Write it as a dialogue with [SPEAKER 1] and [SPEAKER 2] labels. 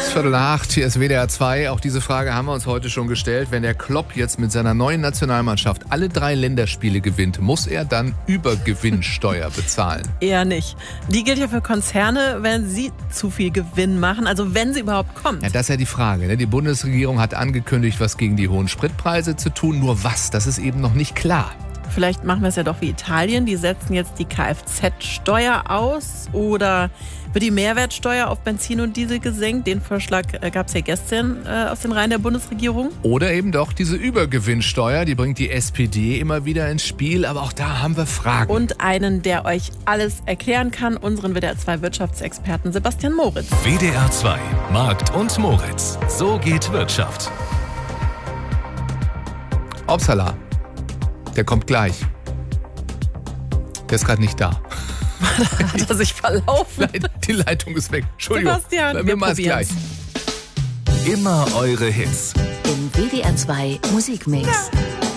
[SPEAKER 1] 6:15, hier ist WDR 2. Auch diese Frage haben wir uns heute schon gestellt. Wenn der Klopp jetzt mit seiner neuen Nationalmannschaft alle 3 Länderspiele gewinnt, muss er dann Übergewinnsteuer bezahlen?
[SPEAKER 2] Eher nicht. Die gilt ja für Konzerne, wenn sie zu viel Gewinn machen, also wenn sie überhaupt kommt.
[SPEAKER 1] Ja, das ist ja die Frage. Ne? Die Bundesregierung hat angekündigt, was gegen die hohen Spritpreise zu tun. Nur was, das ist eben noch nicht klar.
[SPEAKER 2] Vielleicht machen wir es ja doch wie Italien. Die setzen jetzt die Kfz-Steuer aus. Oder wird die Mehrwertsteuer auf Benzin und Diesel gesenkt? Den Vorschlag gab es ja gestern aus den Reihen der Bundesregierung.
[SPEAKER 1] Oder eben doch diese Übergewinnsteuer. Die bringt die SPD immer wieder ins Spiel. Aber auch da haben wir Fragen.
[SPEAKER 2] Und einen, der euch alles erklären kann, unseren WDR 2 Wirtschaftsexperten Sebastian Moritz.
[SPEAKER 3] WDR 2 Markt und Moritz. So geht Wirtschaft.
[SPEAKER 1] Upsala. Der kommt gleich. Der ist gerade nicht da.
[SPEAKER 2] Hat er sich verlaufen?
[SPEAKER 1] Nein, die Leitung ist weg. Entschuldigung.
[SPEAKER 2] Sebastian,
[SPEAKER 1] wir machen es gleich.
[SPEAKER 3] Immer eure Hits.
[SPEAKER 4] Im WDR 2 Musikmix.